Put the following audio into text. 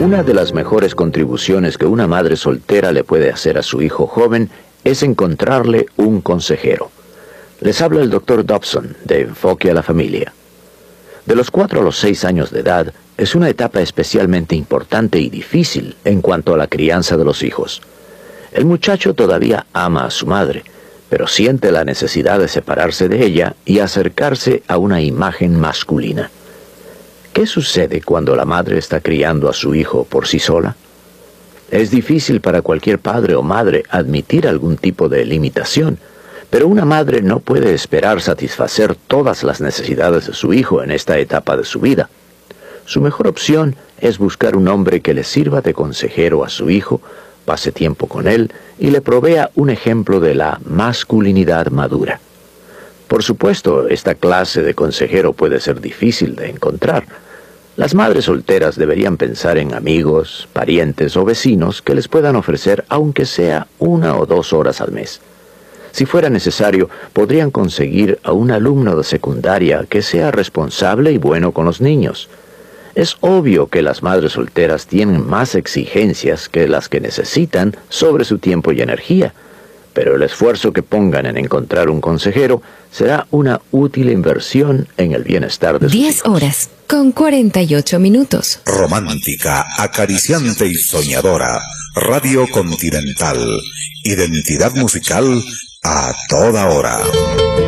Una de las mejores contribuciones que una madre soltera le puede hacer a su hijo joven es encontrarle un consejero. Les habla el Dr. Dobson, de Enfoque a la Familia. De los 4 a los 6 años de edad, es una etapa especialmente importante y difícil en cuanto a la crianza de los hijos. El muchacho todavía ama a su madre, pero siente la necesidad de separarse de ella y acercarse a una imagen masculina. ¿Qué sucede cuando la madre está criando a su hijo por sí sola? Es difícil para cualquier padre o madre admitir algún tipo de limitación, pero una madre no puede esperar satisfacer todas las necesidades de su hijo en esta etapa de su vida. Su mejor opción es buscar un hombre que le sirva de consejero a su hijo, pase tiempo con él y le provea un ejemplo de la masculinidad madura. Por supuesto, esta clase de consejero puede ser difícil de encontrar. Las madres solteras deberían pensar en amigos, parientes o vecinos que les puedan ofrecer aunque sea 1 o 2 horas al mes. Si fuera necesario, podrían conseguir a un alumno de secundaria que sea responsable y bueno con los niños. Es obvio que las madres solteras tienen más exigencias que las que necesitan sobre su tiempo y energía, pero el esfuerzo que pongan en encontrar un consejero será una útil inversión en el bienestar de sus hijos. 10 horas con 48 minutos. Romántica, acariciante y soñadora. Radio Continental. Identidad musical a toda hora.